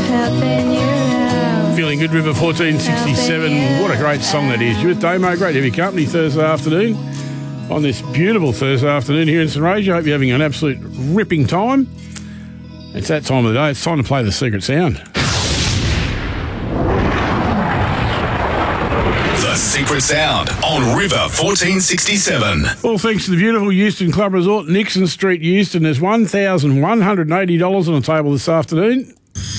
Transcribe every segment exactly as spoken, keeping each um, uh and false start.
Feeling good, River fourteen sixty-seven. What a great song that is. You with Damo, great to have your company Thursday afternoon. On this beautiful Thursday afternoon here in St Rose. I hope you're having an absolute ripping time. It's that time of the day. It's time to play the secret sound. The secret sound on River fourteen sixty-seven. All thanks to the beautiful Euston Club Resort, Nixon Street, Euston. There's one thousand one hundred eighty dollars on the table this afternoon.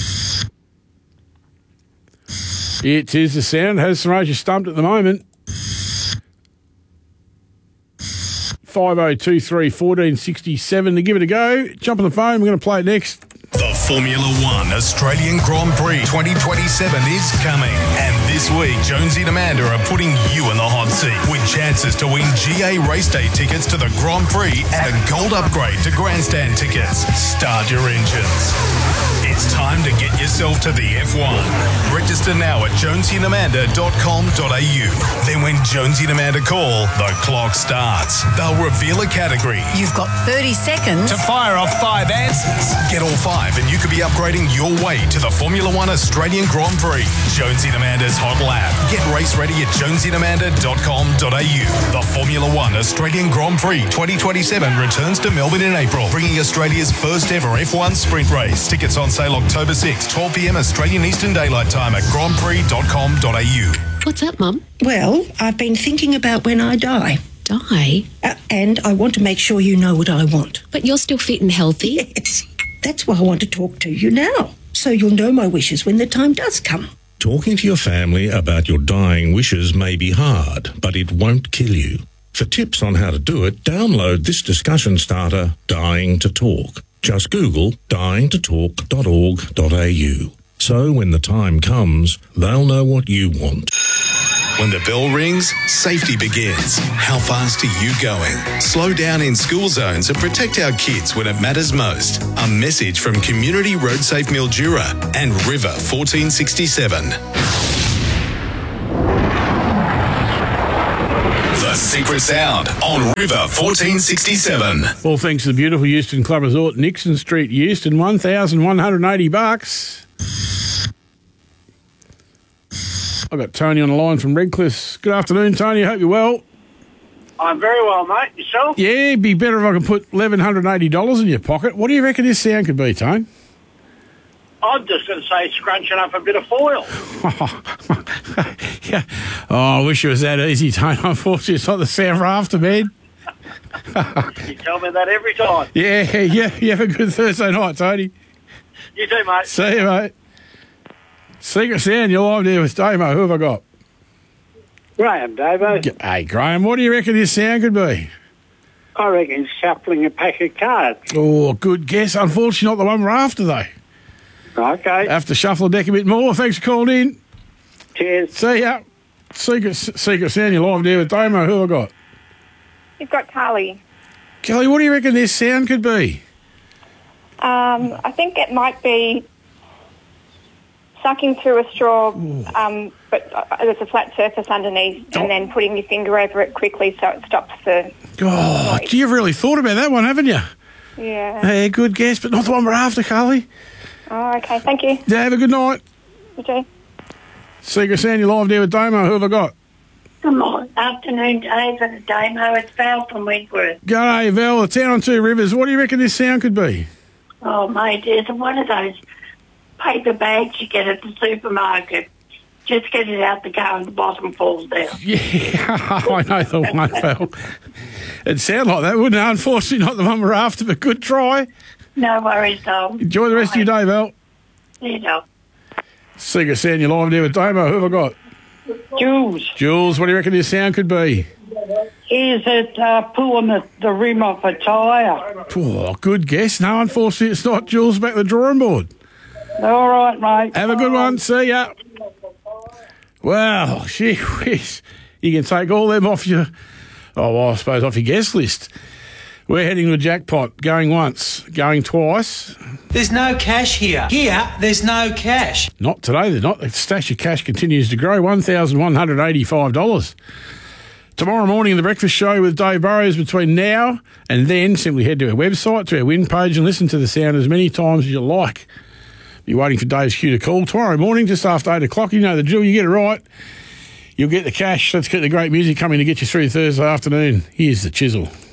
It is the sound. Has St Rose stumped at the moment. five oh two three, one four six seven to give it a go. Jump on the phone. We're going to play it next. The Formula One Australian Grand Prix twenty twenty-seven is coming. And this week, Jonesy and Amanda are putting you in the hot seat with chances to win G A race day tickets to the Grand Prix and a gold upgrade to grandstand tickets. Start your engines. It's time to get yourself to the F one. Register now at jonesy and amanda dot com dot a u. Then when Jonesy and Amanda call, the clock starts. They'll reveal a category. You've got thirty seconds to fire off five answers. Get all five and you could be upgrading your way to the Formula One Australian Grand Prix. Jonesy and Amanda's Hot Lap. Get race ready at jonesy and amanda dot com dot a u. The Formula One Australian Grand Prix twenty twenty-seven returns to Melbourne in April, bringing Australia's first ever F one sprint race. Tickets on sale October sixth, twelve p m Australian Eastern Daylight Time at grand prix dot com dot a u. What's up, Mum? Well, I've been thinking about when I die. Die? Uh, and I want to make sure you know what I want. But you're still fit and healthy. Yes. That's why I want to talk to you now, so you'll know my wishes when the time does come. Talking to your family about your dying wishes may be hard, but it won't kill you. For tips on how to do it, download this discussion starter, Dying to Talk. Just Google dying to talk dot org dot a u. So when the time comes, they'll know what you want. When the bell rings, safety begins. How fast are you going? Slow down in school zones and protect our kids when it matters most. A message from Community Road Safe Mildura and River fourteen sixty-seven. The secret sound on River fourteen sixty-seven. All thanks to the beautiful Euston Club Resort, Nixon Street, Euston. one thousand one hundred eighty bucks. I've got Tony on the line from Redcliffe. Good afternoon, Tony. I hope you're well. I'm very well, mate. Yourself? Yeah, it'd be better if I could put one thousand one hundred eighty dollars in your pocket. What do you reckon this sound could be, Tony? I'm just going to say scrunching up a bit of foil. Yeah. Oh, I wish it was that easy, Tony. Unfortunately, it's not the sound for after bed. You tell me that every time. Yeah, yeah. You have a good Thursday night, Tony. You too, mate. See you, mate. Secret sound, you're live there with Damo. Who have I got? Graham, Davo. Hey, Graham, what do you reckon this sound could be? I reckon shuffling a pack of cards. Oh, good guess. Unfortunately, not the one we're after, though. Okay. Have to shuffle the deck a bit more. Thanks for calling in. Cheers. See ya. Secret, secret sound, you're live there with Damo. Who have I got? You've got Carly. Kelly, what do you reckon this sound could be? Um, I think it might be sucking through a straw, um, but uh, there's a flat surface underneath, Oh. and then putting your finger over it quickly so it stops the Oh, noise. you've really thought about that one, haven't you? Yeah. Hey, good guess, but not the one we're after, Carly. Oh, okay. Thank you. Yeah, have a good night. You too. Secret sound, you're live there with Damo. Who have I got? Good morning. Afternoon, Dave and Damo. It's Val from Wentworth. G'day, Val, the town on two rivers. What do you reckon this sound could be? Oh, mate, it's one of those paper bags you get at the supermarket. Just get it out the car and the bottom falls down. Yeah, I know the one, Val. It'd sound like that, wouldn't it? Unfortunately, not the one we're after, but good try. No worries, though. Enjoy the rest of your day, Val. You know. Secret sound, you're live there with Damo. Who have I got? Jules, Jules, what do you reckon this sound could be? is it uh, pulling the, the rim off a tyre? Oh, good guess. No, unfortunately, it's not. Jules, back to the drawing board. All right, mate. Have a good one. See ya. Well, gee whiz. You can take all them off your, oh, well, I suppose off your guest list. We're heading to a jackpot. Going once, going twice. There's no cash here. Here, there's no cash. Not today, they're not. The stash of cash continues to grow. one thousand one hundred eighty-five dollars. Tomorrow morning, the breakfast show with Dave Burrows. Between now and then, simply head to our website, to our win page, and listen to the sound as many times as you like. You're waiting for Dave's cue to call. Tomorrow morning, just after eight o'clock, you know the drill. You get it right, you'll get the cash. Let's get the great music coming to get you through Thursday afternoon. Here's the Chisel.